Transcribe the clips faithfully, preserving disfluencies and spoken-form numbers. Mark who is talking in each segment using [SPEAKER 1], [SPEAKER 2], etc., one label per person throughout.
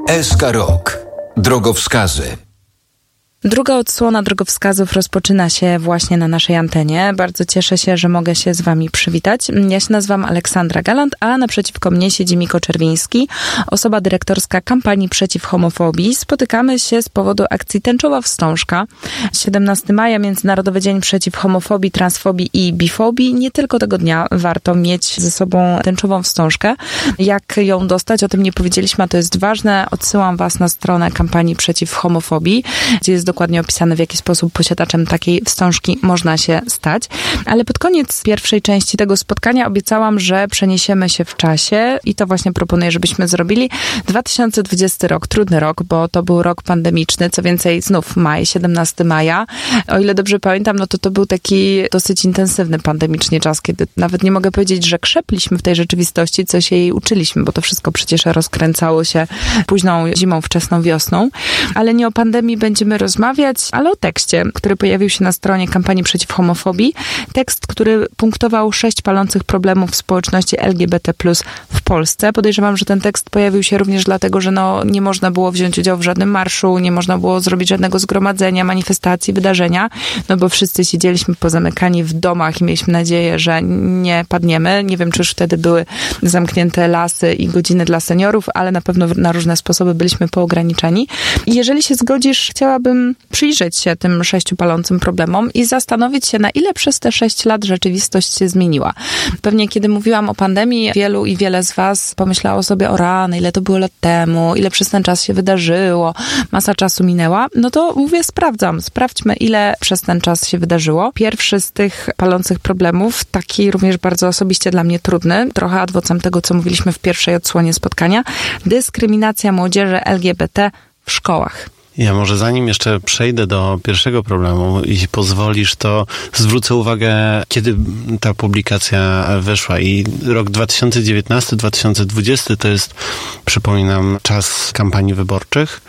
[SPEAKER 1] S K Rok. Drogowskazy.
[SPEAKER 2] Druga odsłona drogowskazów rozpoczyna się właśnie na naszej antenie. Bardzo cieszę się, że mogę się z wami przywitać. Ja się nazywam Aleksandra Galant, a naprzeciwko mnie siedzi Miko Czerwiński, osoba dyrektorska kampanii przeciw homofobii. Spotykamy się z powodu akcji Tęczowa Wstążka. siedemnastego maja, Międzynarodowy Dzień Przeciw Homofobii, Transfobii i Bifobii. Nie tylko tego dnia warto mieć ze sobą tęczową wstążkę. Jak ją dostać? O tym nie powiedzieliśmy, a to jest ważne. Odsyłam was na stronę kampanii przeciw homofobii, gdzie jest dokładnie opisane, w jaki sposób posiadaczem takiej wstążki można się stać. Ale pod koniec pierwszej części tego spotkania obiecałam, że przeniesiemy się w czasie i to właśnie proponuję, żebyśmy zrobili. dwa tysiące dwudziesty rok, trudny rok, bo to był rok pandemiczny, co więcej znów maj, siedemnastego maja. O ile dobrze pamiętam, no to to był taki dosyć intensywny pandemicznie czas, kiedy nawet nie mogę powiedzieć, że krzepliśmy w tej rzeczywistości, co się jej uczyliśmy, bo to wszystko przecież rozkręcało się późną zimą, wczesną wiosną. Ale nie o pandemii będziemy rozmawiać, ale o tekście, który pojawił się na stronie kampanii przeciw homofobii. Tekst, który punktował sześć palących problemów w społeczności L G B T plus w Polsce. Podejrzewam, że ten tekst pojawił się również dlatego, że no, nie można było wziąć udziału w żadnym marszu, nie można było zrobić żadnego zgromadzenia, manifestacji, wydarzenia, no bo wszyscy siedzieliśmy pozamykani w domach i mieliśmy nadzieję, że nie padniemy. Nie wiem, czy już wtedy były zamknięte lasy i godziny dla seniorów, ale na pewno na różne sposoby byliśmy poograniczeni. I jeżeli się zgodzisz, chciałabym przyjrzeć się tym sześciu palącym problemom i zastanowić się, na ile przez te sześć lat rzeczywistość się zmieniła. Pewnie kiedy mówiłam o pandemii, wielu i wiele z was pomyślało sobie, o rany, ile to było lat temu, ile przez ten czas się wydarzyło, masa czasu minęła. No to mówię, sprawdzam. Sprawdźmy, ile przez ten czas się wydarzyło. Pierwszy z tych palących problemów, taki również bardzo osobiście dla mnie trudny, trochę adwocem tego, co mówiliśmy w pierwszej odsłonie spotkania, dyskryminacja młodzieży L G B T w szkołach.
[SPEAKER 3] Ja może zanim jeszcze przejdę do pierwszego problemu, jeśli pozwolisz, to zwrócę uwagę, kiedy ta publikacja wyszła. I rok dwa tysiące dziewiętnasty dwa tysiące dwudziesty to jest, przypominam, czas kampanii wyborczych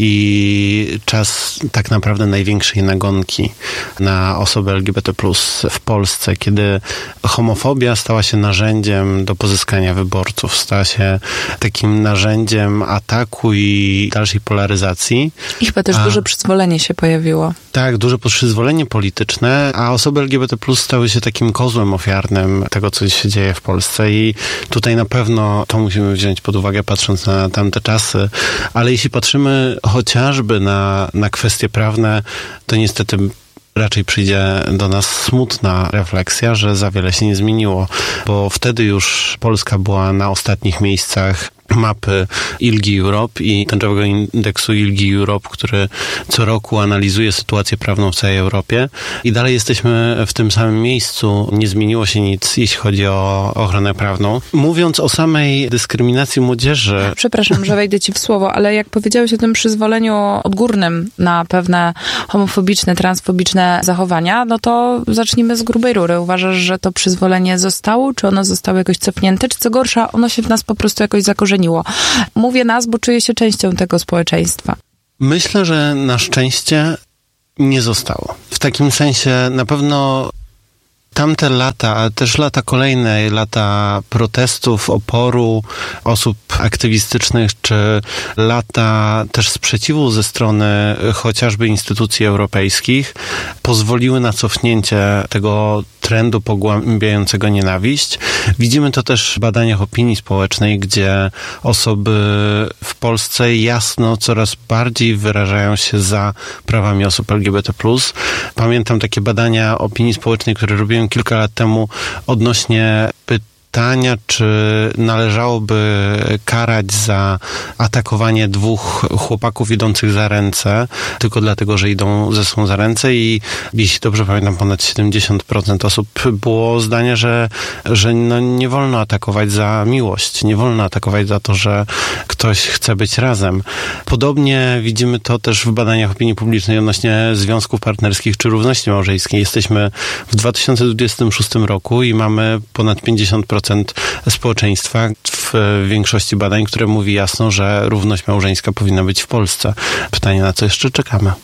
[SPEAKER 3] i czas tak naprawdę największej nagonki na osoby L G B T plus w Polsce, kiedy homofobia stała się narzędziem do pozyskania wyborców, stała się takim narzędziem ataku i dalszej polaryzacji.
[SPEAKER 2] I chyba też a, duże przyzwolenie się pojawiło.
[SPEAKER 3] Tak, duże przyzwolenie polityczne, a osoby L G B T plus stały się takim kozłem ofiarnym tego, co się dzieje w Polsce i tutaj na pewno to musimy wziąć pod uwagę, patrząc na tamte czasy, ale jeśli patrzymy chociażby na, na kwestie prawne, to niestety raczej przyjdzie do nas smutna refleksja, że za wiele się nie zmieniło, bo wtedy już Polska była na ostatnich miejscach mapy I L G I Europe i tęczowego indeksu I L G I Europe, który co roku analizuje sytuację prawną w całej Europie i dalej jesteśmy w tym samym miejscu. Nie zmieniło się nic, jeśli chodzi o ochronę prawną. Mówiąc o samej dyskryminacji młodzieży...
[SPEAKER 2] Przepraszam, że wejdę ci w słowo, ale jak powiedziałeś o tym przyzwoleniu odgórnym na pewne homofobiczne, transfobiczne zachowania, no to zacznijmy z grubej rury. Uważasz, że to przyzwolenie zostało, czy ono zostało jakoś cofnięte, czy co gorsza, ono się w nas po prostu jakoś zakorzeniło? Mówię nas, bo czuję się częścią tego społeczeństwa.
[SPEAKER 3] Myślę, że na szczęście nie zostało. W takim sensie na pewno tamte lata, ale też lata kolejne, lata protestów, oporu osób aktywistycznych, czy lata też sprzeciwu ze strony chociażby instytucji europejskich pozwoliły na cofnięcie tego trendu pogłębiającego nienawiść. Widzimy to też w badaniach opinii społecznej, gdzie osoby w Polsce jasno coraz bardziej wyrażają się za prawami osób L G B T plus. Pamiętam takie badania opinii społecznej, które robiłem kilka lat temu odnośnie pytań, pytania, czy należałoby karać za atakowanie dwóch chłopaków idących za ręce, tylko dlatego, że idą ze sobą za ręce i jeśli dobrze pamiętam, ponad siedemdziesiąt procent osób było zdania, że, że no nie wolno atakować za miłość, nie wolno atakować za to, że ktoś chce być razem. Podobnie widzimy to też w badaniach opinii publicznej odnośnie związków partnerskich czy równości małżeńskiej. Jesteśmy w dwa tysiące dwudziestym szóstym roku i mamy ponad pięćdziesiąt procent społeczeństwa w większości badań, które mówi jasno, że równość małżeńska powinna być w Polsce. Pytanie, na co jeszcze czekamy?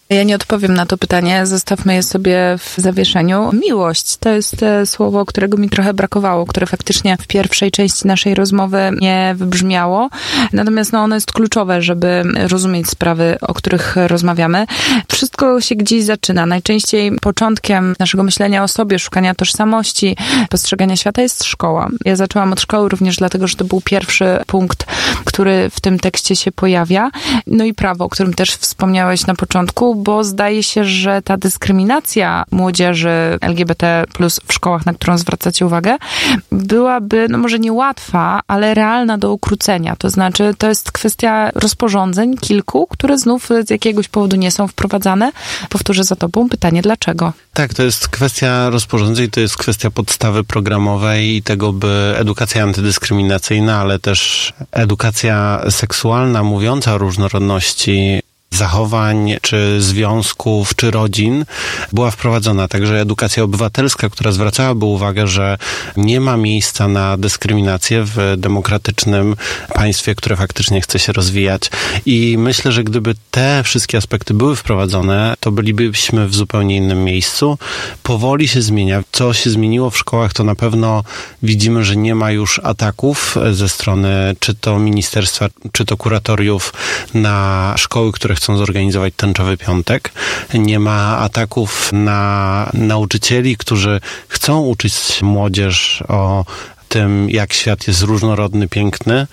[SPEAKER 2] Ja nie odpowiem na to pytanie, zostawmy je sobie w zawieszeniu. Miłość to jest słowo, którego mi trochę brakowało, które faktycznie w pierwszej części naszej rozmowy nie wybrzmiało. Natomiast no, ono jest kluczowe, żeby rozumieć sprawy, o których rozmawiamy. Wszystko się gdzieś zaczyna. Najczęściej początkiem naszego myślenia o sobie, szukania tożsamości, postrzegania świata jest szkoła. Ja zaczęłam od szkoły również dlatego, że to był pierwszy punkt, który w tym tekście się pojawia. No i prawo, o którym też wspomniałeś na początku, bo zdaje się, że ta dyskryminacja młodzieży L G B T plus w szkołach, na którą zwracacie uwagę, byłaby, no może nie łatwa, ale realna do ukrócenia. To znaczy, to jest kwestia rozporządzeń, kilku, które znów z jakiegoś powodu nie są wprowadzane. Powtórzę za tobą pytanie, dlaczego?
[SPEAKER 3] Tak, to jest kwestia rozporządzeń, to jest kwestia podstawy programowej i tego, by edukacja antydyskryminacyjna, ale też edukacja seksualna, mówiąca o różnorodności zachowań, czy związków, czy rodzin była wprowadzona. Także edukacja obywatelska, która zwracałaby uwagę, że nie ma miejsca na dyskryminację w demokratycznym państwie, które faktycznie chce się rozwijać. I myślę, że gdyby te wszystkie aspekty były wprowadzone, to bylibyśmy w zupełnie innym miejscu. Powoli się zmienia. Co się zmieniło w szkołach, to na pewno widzimy, że nie ma już ataków ze strony czy to ministerstwa, czy to kuratoriów na szkoły, które chcą zorganizować tęczowy piątek. Nie ma ataków na nauczycieli, którzy chcą uczyć młodzież o tym, jak świat jest różnorodny, piękny,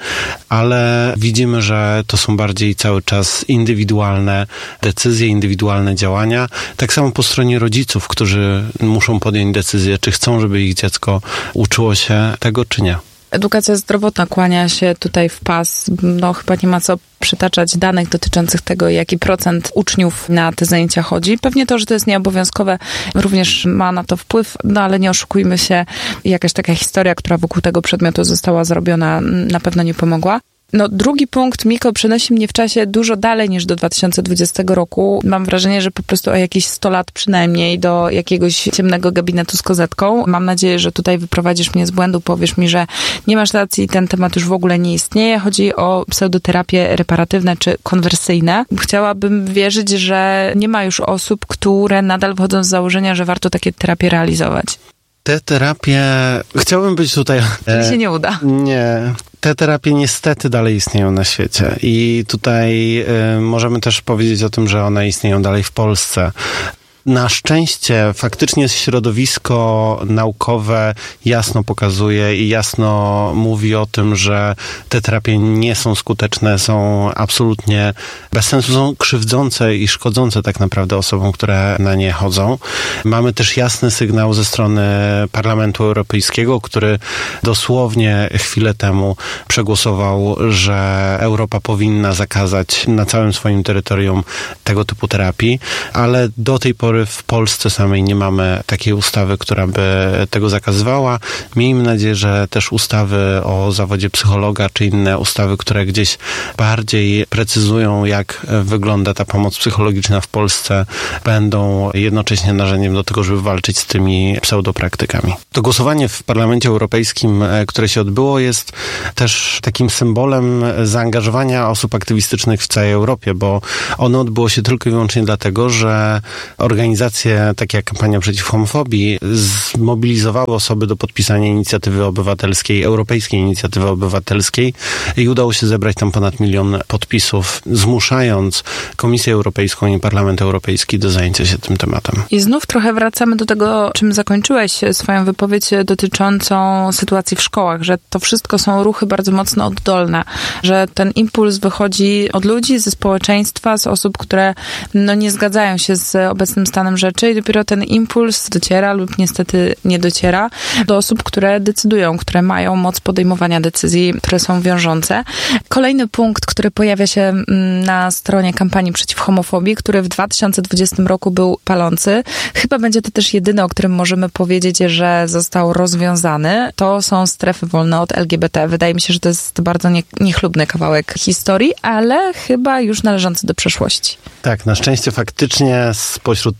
[SPEAKER 3] ale widzimy, że to są bardziej cały czas indywidualne decyzje, indywidualne działania. Tak samo po stronie rodziców, którzy muszą podjąć decyzję, czy chcą, żeby ich dziecko uczyło się tego, czy nie.
[SPEAKER 2] Edukacja zdrowotna kłania się tutaj w pas. No chyba nie ma co przytaczać danych dotyczących tego, jaki procent uczniów na te zajęcia chodzi. Pewnie to, że to jest nieobowiązkowe, również ma na to wpływ, no ale nie oszukujmy się, jakaś taka historia, która wokół tego przedmiotu została zrobiona, na pewno nie pomogła. No, drugi punkt, Miko, przenosi mnie w czasie dużo dalej niż do dwa tysiące dwudziestego roku. Mam wrażenie, że po prostu o jakieś sto lat przynajmniej do jakiegoś ciemnego gabinetu z kozetką. Mam nadzieję, że tutaj wyprowadzisz mnie z błędu, powiesz mi, że nie masz racji, ten temat już w ogóle nie istnieje. Chodzi o pseudoterapie reparatywne czy konwersyjne. Chciałabym wierzyć, że nie ma już osób, które nadal wychodzą z założenia, że warto takie terapie realizować.
[SPEAKER 3] Te terapie... Chciałbym być tutaj...
[SPEAKER 2] Mi się nie uda.
[SPEAKER 3] Nie... Te terapie niestety dalej istnieją na świecie i tutaj y, możemy też powiedzieć o tym, że one istnieją dalej w Polsce. Na szczęście faktycznie środowisko naukowe jasno pokazuje i jasno mówi o tym, że te terapie nie są skuteczne, są absolutnie bez sensu, są krzywdzące i szkodzące tak naprawdę osobom, które na nie chodzą. Mamy też jasny sygnał ze strony Parlamentu Europejskiego, który dosłownie chwilę temu przegłosował, że Europa powinna zakazać na całym swoim terytorium tego typu terapii, ale do tej pory w Polsce samej nie mamy takiej ustawy, która by tego zakazywała. Miejmy nadzieję, że też ustawy o zawodzie psychologa, czy inne ustawy, które gdzieś bardziej precyzują, jak wygląda ta pomoc psychologiczna w Polsce, będą jednocześnie narzędziem do tego, żeby walczyć z tymi pseudopraktykami. To głosowanie w Parlamencie Europejskim, które się odbyło, jest też takim symbolem zaangażowania osób aktywistycznych w całej Europie, bo ono odbyło się tylko i wyłącznie dlatego, że organizacje takie jak Kampania Przeciw Homofobii zmobilizowały osoby do podpisania inicjatywy obywatelskiej, Europejskiej Inicjatywy Obywatelskiej i udało się zebrać tam ponad milion podpisów, zmuszając Komisję Europejską i Parlament Europejski do zajęcia się tym tematem.
[SPEAKER 2] I znów trochę wracamy do tego, czym zakończyłeś swoją wypowiedź dotyczącą sytuacji w szkołach, że to wszystko są ruchy bardzo mocno oddolne, że ten impuls wychodzi od ludzi, ze społeczeństwa, z osób, które no, nie zgadzają się z obecnym stanem rzeczy i dopiero ten impuls dociera lub niestety nie dociera do osób, które decydują, które mają moc podejmowania decyzji, które są wiążące. Kolejny punkt, który pojawia się na stronie Kampanii Przeciw Homofobii, który w dwa tysiące dwudziestym roku był palący. Chyba będzie to też jedyny, o którym możemy powiedzieć, że został rozwiązany. To są strefy wolne od L G B T. Wydaje mi się, że to jest bardzo nie, niechlubny kawałek historii, ale chyba już należący do przeszłości.
[SPEAKER 3] Tak, na szczęście faktycznie spośród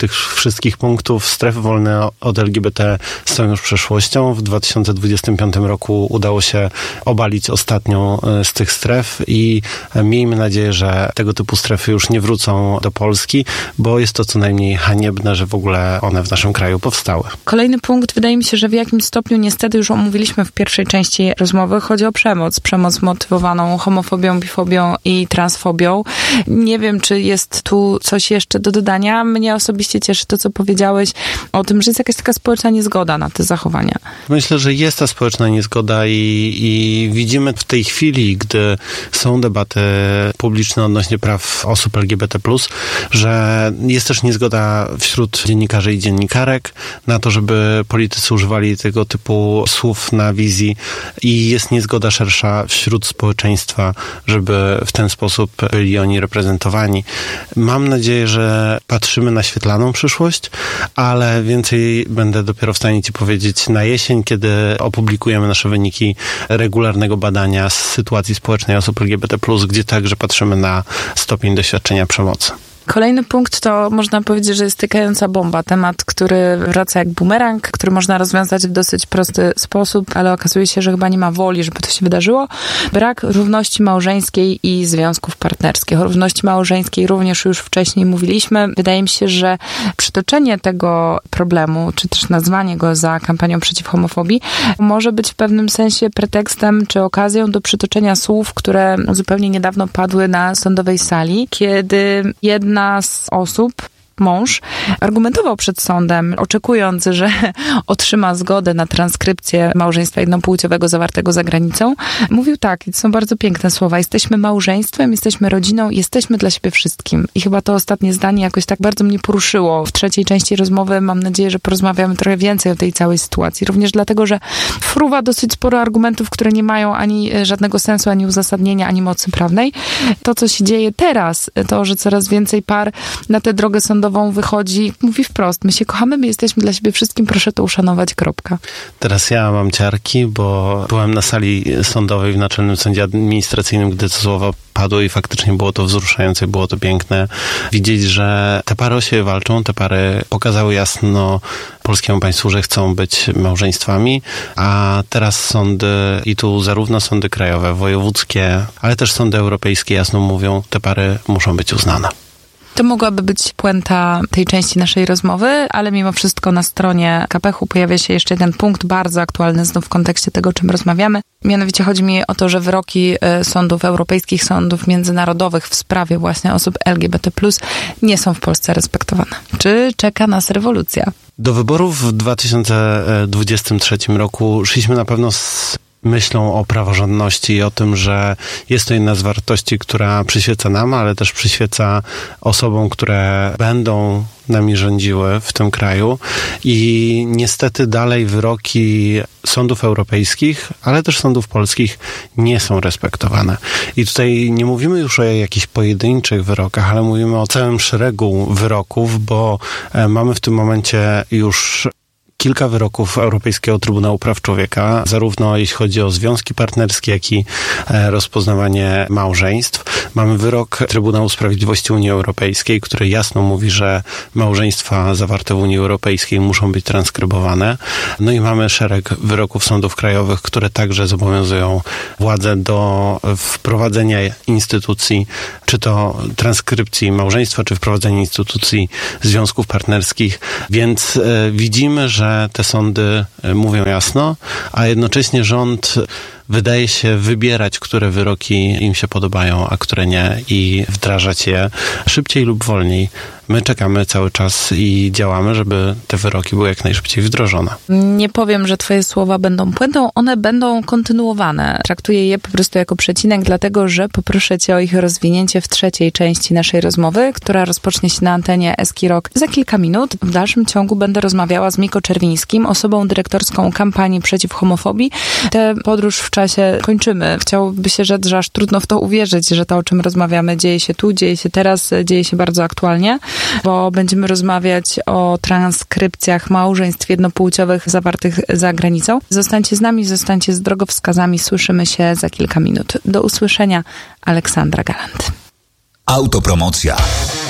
[SPEAKER 3] tych wszystkich punktów strefy wolne od L G B T są już przeszłością. W dwa tysiące dwudziestym piątym roku udało się obalić ostatnią z tych stref i miejmy nadzieję, że tego typu strefy już nie wrócą do Polski, bo jest to co najmniej haniebne, że w ogóle one w naszym kraju powstały.
[SPEAKER 2] Kolejny punkt, wydaje mi się, że w jakimś stopniu niestety już omówiliśmy w pierwszej części rozmowy. Chodzi o przemoc. Przemoc motywowaną homofobią, bifobią i transfobią. Nie wiem, czy jest tu coś jeszcze do dodania. Mnie osobiście cieszy to, co powiedziałeś o tym, że jest jakaś taka społeczna niezgoda na te zachowania.
[SPEAKER 3] Myślę, że jest ta społeczna niezgoda i, i widzimy w tej chwili, gdy są debaty publiczne odnośnie praw osób L G B T plus, że jest też niezgoda wśród dziennikarzy i dziennikarek na to, żeby politycy używali tego typu słów na wizji i jest niezgoda szersza wśród społeczeństwa, żeby w ten sposób byli oni reprezentowani. Mam nadzieję, że patrzymy na świetlaną przyszłość, ale więcej będę dopiero w stanie Ci powiedzieć na jesień, kiedy opublikujemy nasze wyniki regularnego badania z sytuacji społecznej osób L G B T plus, gdzie także patrzymy na stopień doświadczenia przemocy.
[SPEAKER 2] Kolejny punkt to można powiedzieć, że jest tykająca bomba. Temat, który wraca jak bumerang, który można rozwiązać w dosyć prosty sposób, ale okazuje się, że chyba nie ma woli, żeby to się wydarzyło. Brak równości małżeńskiej i związków partnerskich. O równości małżeńskiej również już wcześniej mówiliśmy. Wydaje mi się, że przytoczenie tego problemu, czy też nazwanie go za kampanią przeciw homofobii, może być w pewnym sensie pretekstem czy okazją do przytoczenia słów, które zupełnie niedawno padły na sądowej sali, kiedy jedna Jedna z osób, mąż, argumentował przed sądem, oczekując, że otrzyma zgodę na transkrypcję małżeństwa jednopłciowego zawartego za granicą. Mówił tak, i to są bardzo piękne słowa, jesteśmy małżeństwem, jesteśmy rodziną, jesteśmy dla siebie wszystkim. I chyba to ostatnie zdanie jakoś tak bardzo mnie poruszyło. W trzeciej części rozmowy mam nadzieję, że porozmawiamy trochę więcej o tej całej sytuacji. Również dlatego, że fruwa dosyć sporo argumentów, które nie mają ani żadnego sensu, ani uzasadnienia, ani mocy prawnej. To, co się dzieje teraz, to, że coraz więcej par na tę drogę sądową wychodzi, mówi wprost, my się kochamy, my jesteśmy dla siebie wszystkim, proszę to uszanować, kropka.
[SPEAKER 3] Teraz ja mam ciarki, bo byłem na sali sądowej w Naczelnym Sądzie Administracyjnym, gdy te słowa padły i faktycznie było to wzruszające, było to piękne. Widzieć, że te pary o siebie walczą, te pary pokazały jasno polskiemu państwu, że chcą być małżeństwami, a teraz sądy, i tu zarówno sądy krajowe, wojewódzkie, ale też sądy europejskie jasno mówią, te pary muszą być uznane.
[SPEAKER 2] To mogłaby być puenta tej części naszej rozmowy, ale mimo wszystko na stronie K P H u pojawia się jeszcze jeden punkt bardzo aktualny znów w kontekście tego, o czym rozmawiamy. Mianowicie chodzi mi o to, że wyroki sądów europejskich, sądów międzynarodowych w sprawie właśnie osób L G B T plus nie są w Polsce respektowane. Czy czeka nas rewolucja?
[SPEAKER 3] Do wyborów w dwa tysiące dwudziestym trzecim roku szliśmy na pewno z myślą o praworządności i o tym, że jest to jedna z wartości, która przyświeca nam, ale też przyświeca osobom, które będą nami rządziły w tym kraju. I niestety dalej wyroki sądów europejskich, ale też sądów polskich nie są respektowane. I tutaj nie mówimy już o jakichś pojedynczych wyrokach, ale mówimy o całym szeregu wyroków, bo mamy w tym momencie już kilka wyroków Europejskiego Trybunału Praw Człowieka, zarówno jeśli chodzi o związki partnerskie, jak i rozpoznawanie małżeństw. Mamy wyrok Trybunału Sprawiedliwości Unii Europejskiej, który jasno mówi, że małżeństwa zawarte w Unii Europejskiej muszą być transkrybowane. No i mamy szereg wyroków sądów krajowych, które także zobowiązują władzę do wprowadzenia instytucji, czy to transkrypcji małżeństwa, czy wprowadzenia instytucji związków partnerskich. Więc widzimy, że te sądy mówią jasno, a jednocześnie rząd wydaje się wybierać, które wyroki im się podobają, a które nie i wdrażać je szybciej lub wolniej. My czekamy cały czas i działamy, żeby te wyroki były jak najszybciej wdrożone.
[SPEAKER 2] Nie powiem, że twoje słowa będą puentą, one będą kontynuowane. Traktuję je po prostu jako przecinek, dlatego że poproszę cię o ich rozwinięcie w trzeciej części naszej rozmowy, która rozpocznie się na antenie Eski Rock za kilka minut. W dalszym ciągu będę rozmawiała z Miko Czerwińskim, osobą dyrektorską kampanii przeciw homofobii. Tę podróż w czasie kończymy. Chciałoby się rzec, że aż trudno w to uwierzyć, że to, o czym rozmawiamy, dzieje się tu, dzieje się teraz, dzieje się bardzo aktualnie, bo będziemy rozmawiać o transkrypcjach małżeństw jednopłciowych zawartych za granicą. Zostańcie z nami, zostańcie z drogowskazami. Słyszymy się za kilka minut. Do usłyszenia. Aleksandra Galant.
[SPEAKER 1] Autopromocja.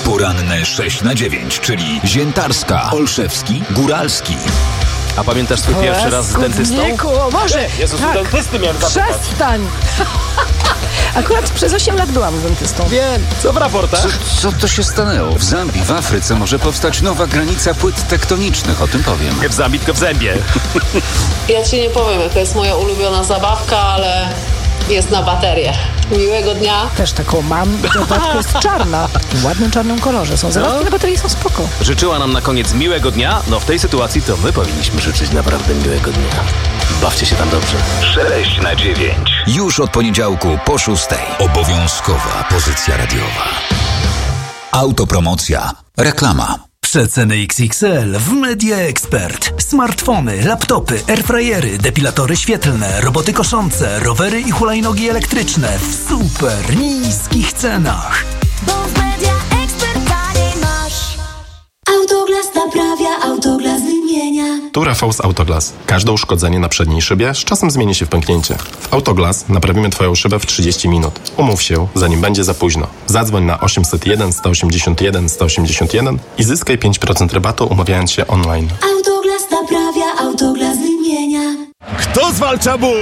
[SPEAKER 1] Poranne sześć na dziewięć, czyli Ziętarska, Olszewski, Góralski.
[SPEAKER 4] A pamiętasz swój pierwszy raz z dentystą?
[SPEAKER 5] O, może!
[SPEAKER 4] Jezus,
[SPEAKER 5] tak.
[SPEAKER 4] dentysty miałem zapytać.
[SPEAKER 5] Przestań! Akurat przez osiem lat byłam z dentystą.
[SPEAKER 4] Wiem, co w raportach?
[SPEAKER 1] Co, co to się stanęło? W Zambii, w Afryce może powstać nowa granica płyt tektonicznych, o tym powiem.
[SPEAKER 4] Nie w Zambii, tylko w zębie.
[SPEAKER 6] Ja ci nie powiem, jaka jest moja ulubiona zabawka, ale jest na baterię. Miłego dnia.
[SPEAKER 5] Też taką mam. W dodatku jest czarna. W ładnym czarnym kolorze. Są zabawki
[SPEAKER 4] No.
[SPEAKER 5] na baterii, są spoko.
[SPEAKER 4] Życzyła nam na koniec miłego dnia. No w tej sytuacji to my powinniśmy życzyć naprawdę miłego dnia. Bawcie się tam dobrze.
[SPEAKER 1] sześć na dziewięć. Już od poniedziałku po szóstej. Obowiązkowa pozycja radiowa. Autopromocja. Reklama.
[SPEAKER 7] Przeceny X X L w Media Expert. Smartfony, laptopy, airfryery, depilatory świetlne, roboty koszące, rowery i hulajnogi elektryczne w super niskich cenach.
[SPEAKER 8] Bo w Media Expert taniej masz. Autoglas naprawia, Autoglas wymienia.
[SPEAKER 9] Tu Rafał z Autoglas. Każde uszkodzenie na przedniej szybie z czasem zmieni się w pęknięcie. W Autoglas naprawimy Twoją szybę w trzydzieści minut. Umów się, zanim będzie za późno. Zadzwoń na osiemset jeden, sto osiemdziesiąt jeden, sto osiemdziesiąt jeden i zyskaj pięć procent rabatu, umawiając się online.
[SPEAKER 8] Autoglas naprawia, Autoglas wymienia.
[SPEAKER 10] Kto zwalcza ból?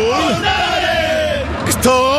[SPEAKER 10] Kto?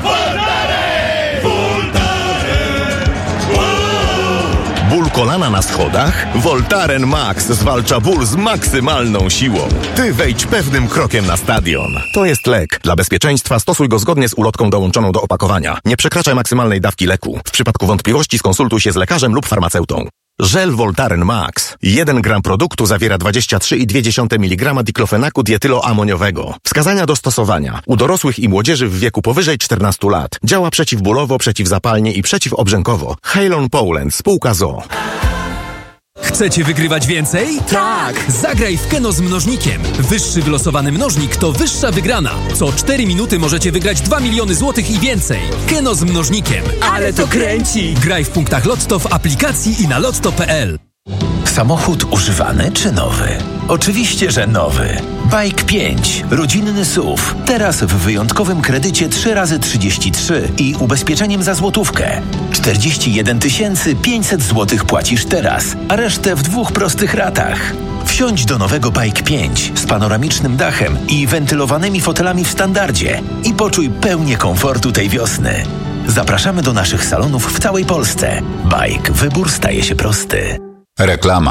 [SPEAKER 10] Ból kolana na schodach? Voltaren Max zwalcza ból z maksymalną siłą. Ty wejdź pewnym krokiem na stadion. To jest lek. Dla bezpieczeństwa stosuj go zgodnie z ulotką dołączoną do opakowania. Nie przekraczaj maksymalnej dawki leku. W przypadku wątpliwości skonsultuj się z lekarzem lub farmaceutą. Żel Voltaren Max. jeden gram produktu zawiera dwadzieścia trzy przecinek dwa miligrama diklofenaku dietyloamoniowego. Wskazania do stosowania. U dorosłych i młodzieży w wieku powyżej czternastu lat. Działa przeciwbólowo, przeciwzapalnie i przeciwobrzękowo. Halon Poland, spółka z o o.
[SPEAKER 7] Chcecie wygrywać więcej? Tak! Zagraj w Keno z mnożnikiem. Wyższy wylosowany mnożnik to wyższa wygrana. Co cztery minuty możecie wygrać dwa miliony złotych i więcej. Keno z mnożnikiem. Ale to kręci! Graj w punktach Lotto, w aplikacji i na lotto kropka p l.
[SPEAKER 11] Samochód używany czy nowy? Oczywiście, że nowy. Bike pięć. Rodzinny S U V. Teraz w wyjątkowym kredycie trzy razy trzydzieści trzy i ubezpieczeniem za złotówkę. czterdzieści jeden tysięcy pięćset złotych płacisz teraz, a resztę w dwóch prostych ratach. Wsiądź do nowego Bike pięć z panoramicznym dachem i wentylowanymi fotelami w standardzie i poczuj pełnię komfortu tej wiosny. Zapraszamy do naszych salonów w całej Polsce. Bike. Wybór staje się prosty.
[SPEAKER 1] Reklama.